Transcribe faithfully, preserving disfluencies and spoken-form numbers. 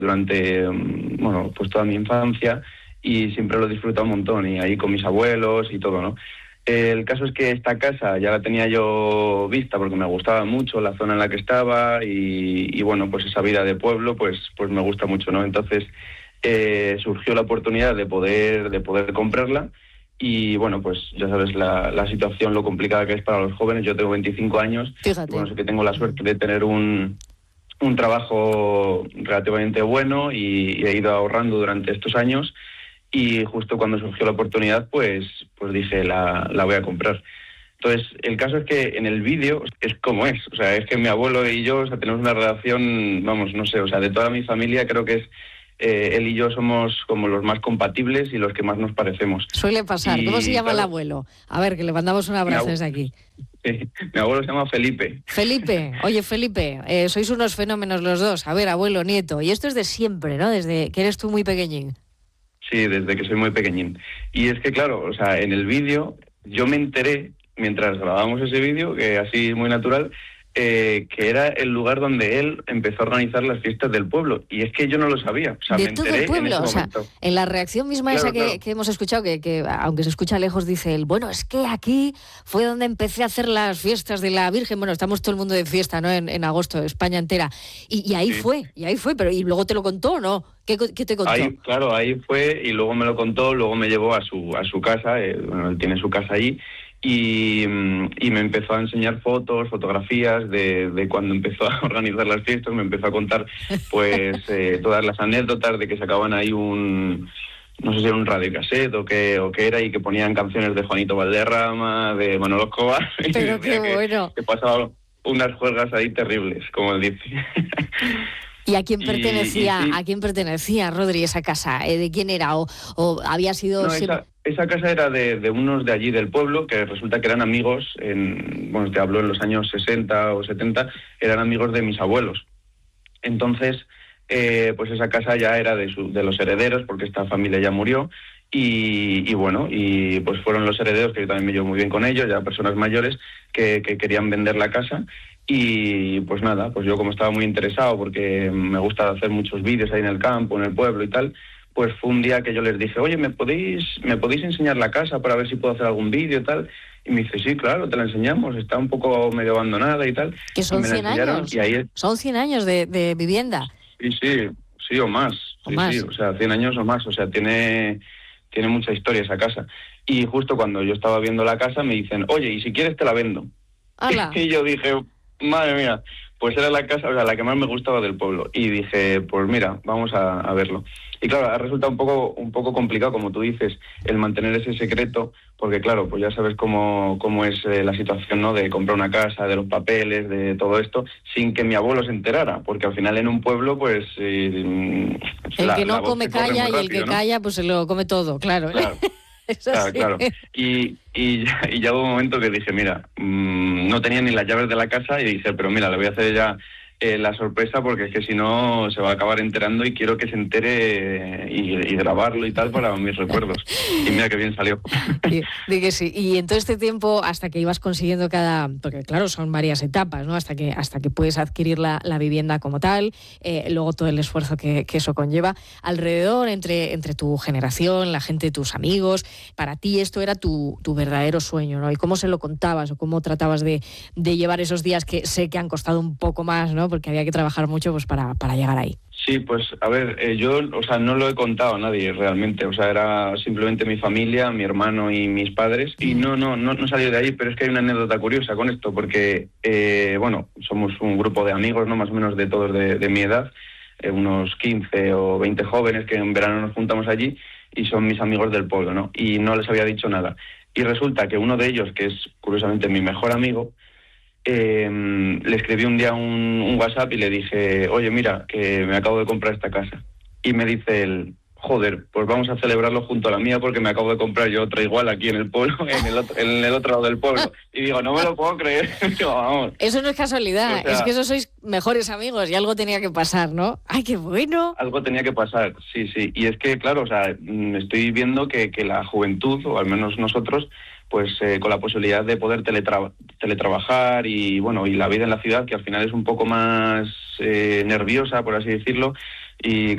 durante, bueno, pues toda mi infancia y siempre lo he disfrutado un montón y ahí con mis abuelos y todo, ¿no? El caso es que esta casa ya la tenía yo vista porque me gustaba mucho la zona en la que estaba y, y bueno, pues esa vida de pueblo pues, pues me gusta mucho, ¿no? Entonces eh, surgió la oportunidad de poder, de poder comprarla y bueno, pues ya sabes la, la situación, lo complicada que es para los jóvenes. Yo tengo veinticinco años. Fíjate. Y bueno, sé que tengo la suerte de tener un, un trabajo relativamente bueno y, y he ido ahorrando durante estos años. Y justo cuando surgió la oportunidad, pues, pues dije, la, la voy a comprar. Entonces, el caso es que en el vídeo es como es. O sea, es que mi abuelo y yo, o sea, tenemos una relación, vamos, no sé, o sea, de toda mi familia creo que es, eh, él y yo somos como los más compatibles y los que más nos parecemos. Suele pasar. Y, ¿Cómo se llama claro, el abuelo? A ver, que le mandamos un abrazo abu- desde aquí. eh, mi abuelo se llama Felipe. Felipe, oye Felipe, eh, sois unos fenómenos los dos. A ver, abuelo, nieto. Y esto es de siempre, ¿no? Desde que eres tú muy pequeñín. Sí, desde que soy muy pequeñín. Y es que, claro, o sea, en el vídeo yo me enteré, mientras grabábamos ese vídeo, que así muy natural, eh, que era el lugar donde él empezó a organizar las fiestas del pueblo. Y es que yo no lo sabía. O sea, De me todo enteré el pueblo, en o ese sea, momento. en la reacción misma Claro, esa que, claro. que hemos escuchado, que, que aunque se escucha lejos, dice él, bueno, es que aquí fue donde empecé a hacer las fiestas de la Virgen. Bueno, estamos todo el mundo de fiesta, ¿no? En, en agosto, España entera. Y, y ahí Sí. fue, y ahí fue, pero ¿y luego te lo contó o no? ¿Qué, qué te contó? Ahí, claro, ahí fue y luego me lo contó, luego me llevó a su a su casa, eh, bueno, él tiene su casa allí y, y me empezó a enseñar fotos, fotografías de, de cuando empezó a organizar las fiestas, me empezó a contar pues eh, todas las anécdotas de que sacaban ahí un, no sé si era un radiocassette o qué, o qué era, y que ponían canciones de Juanito Valderrama, de Manolo Escobar, y Pero decía qué que, bueno. que pasaba unas juergas ahí terribles, como él dice. ¿Y a quién Y- pertenecía, y sí. a quién pertenecía, Rodri, esa casa? ¿Eh? ¿De quién era? ¿O, o había sido No, siempre- esa, esa casa era de, de unos de allí del pueblo, que resulta que eran amigos, en, bueno, te hablo en los años sesenta o setenta, eran amigos de mis abuelos. Entonces, eh, pues esa casa ya era de, su, de los herederos, porque esta familia ya murió, y, y bueno, y pues fueron los herederos, que yo también me llevo muy bien con ellos, ya personas mayores, que, que querían vender la casa. Y pues nada, pues yo como estaba muy interesado, porque me gusta hacer muchos vídeos ahí en el campo, en el pueblo y tal, pues fue un día que yo les dije, oye, ¿me podéis, ¿me podéis enseñar la casa para ver si puedo hacer algún vídeo y tal? Y me dice, sí, claro, te la enseñamos, está un poco medio abandonada y tal. que Y son me la cien enseñaron años? y ahí, Son cien años de, de vivienda. sí, sí, sí o más, O sí, más. sí, o sea, cien años o más, o sea, tiene, tiene mucha historia esa casa. Y justo cuando yo estaba viendo la casa me dicen, oye, y si quieres te la vendo. ¡Hala! Y yo dije, madre mía, pues era la casa, o sea, la que más me gustaba del pueblo. Y dije, pues mira, vamos a, a verlo. Y claro, ha resultado un poco, un poco complicado, como tú dices, el mantener ese secreto, porque claro, pues ya sabes cómo, cómo es eh, la situación, ¿no? De comprar una casa, de los papeles, de todo esto, sin que mi abuelo se enterara, porque al final en un pueblo, pues... Eh, El la, que no la voz come se corre calla muy y el rápido, que ¿no? calla pues se lo come todo, claro. Claro. Es Claro, así. claro. Y, y, ya- y ya hubo un momento que dije, mira, mmm, no tenía ni las llaves de la casa y dije, pero mira, le voy a hacer ya eh, la sorpresa porque es que si no se va a acabar enterando y quiero que se entere eh, y, y grabarlo y tal para mis recuerdos. Y mira qué bien salió. Y- de que sí. Y en todo este tiempo, hasta que ibas consiguiendo cada... Porque claro, son varias etapas, ¿no? Hasta que, hasta que puedes adquirir la, la vivienda como tal, eh, luego todo el esfuerzo que, que eso conlleva. Alrededor, entre, entre tu generación, la gente, tus amigos, para ti esto era tu, tu verdadero sueño, ¿no? ¿Y cómo se lo contabas o cómo tratabas de, de llevar esos días que sé que han costado un poco más, ¿no? Porque había que trabajar mucho pues para, para llegar ahí. Sí, pues a ver, eh, yo, o sea, no lo he contado a nadie realmente, o sea, era simplemente mi familia, mi hermano y mis padres, y no, no, no, no salió de ahí, pero es que hay una anécdota curiosa con esto, porque, eh, bueno, somos un grupo de amigos, ¿no? Más o menos de todos de, de mi edad, eh, unos quince o veinte jóvenes que en verano nos juntamos allí, y son mis amigos del pueblo, ¿no? Y no les había dicho nada. Y resulta que uno de ellos, que es curiosamente mi mejor amigo, Eh, le escribí un día un, un WhatsApp y le dije, oye, mira, que me acabo de comprar esta casa. Y me dice él, joder, pues vamos a celebrarlo junto a la mía porque me acabo de comprar yo otra igual aquí en el pueblo, en el otro, en el otro lado del pueblo. Y digo, no me lo puedo creer. Digo, vamos. Eso no es casualidad, O sea, es que esos sois mejores amigos y algo tenía que pasar, ¿no? ¡Ay, qué bueno! Algo tenía que pasar, sí, sí. Y es que, claro, o sea, mm, estoy viendo que, que la juventud, o al menos nosotros, pues eh, con la posibilidad de poder teletra- teletrabajar y, bueno, y la vida en la ciudad, que al final es un poco más eh, nerviosa, por así decirlo, y